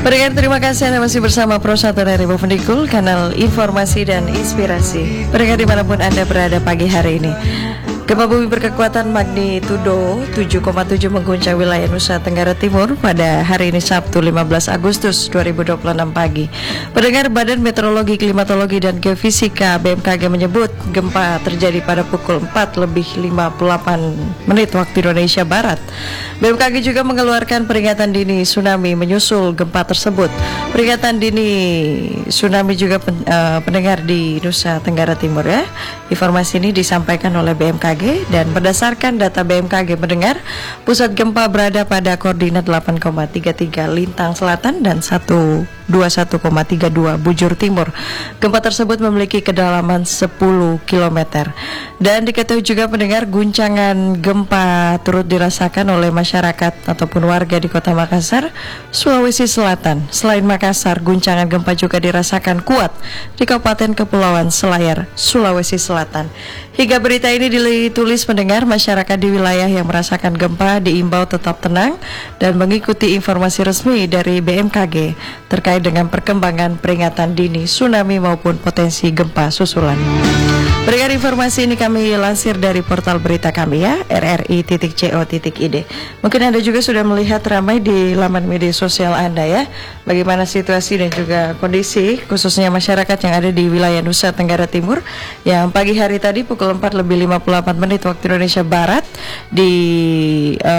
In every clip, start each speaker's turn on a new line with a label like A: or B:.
A: Pendengar, terima kasih Anda masih bersama Pro 1 dari Bovendikul, kanal informasi dan inspirasi. Pendengar dimanapun Anda berada pagi hari ini, gempa bumi berkekuatan magnitudo 7,7 mengguncang wilayah Nusa Tenggara Timur pada hari ini Sabtu 15 Agustus 2026 pagi. Pendengar, Badan Meteorologi, Klimatologi dan Geofisika BMKG menyebut gempa terjadi pada pukul 4:58 waktu Indonesia Barat. BMKG juga mengeluarkan peringatan dini tsunami menyusul gempa tersebut. Peringatan dini tsunami juga pendengar di Nusa Tenggara Timur ya. Informasi ini disampaikan oleh BMKG dan berdasarkan data BMKG mendengar pusat gempa berada pada koordinat 8,33 lintang selatan dan 121,32 bujur timur. Gempa tersebut memiliki kedalaman 10 km. Dan diketahui juga pendengar, guncangan gempa turut dirasakan oleh masyarakat ataupun warga di Kota Makassar, Sulawesi Selatan. Selain Makassar, guncangan gempa juga dirasakan kuat di Kabupaten Kepulauan Selayar, Sulawesi Selatan. Hingga berita ini ditulis pendengar, masyarakat di wilayah yang merasakan gempa diimbau tetap tenang dan mengikuti informasi resmi dari BMKG terkait dengan perkembangan peringatan dini tsunami maupun potensi gempa susulan. Berikan informasi ini kami lansir dari portal berita kami ya, rri.co.id. Mungkin Anda juga sudah melihat ramai di laman media sosial Anda ya, bagaimana situasi dan juga kondisi khususnya masyarakat yang ada di wilayah Nusa Tenggara Timur yang pagi hari tadi pukul 4:58 waktu Indonesia Barat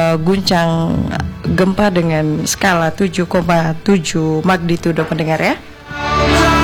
A: diguncang gempa dengan skala 7,7 magnitudo pendengar ya.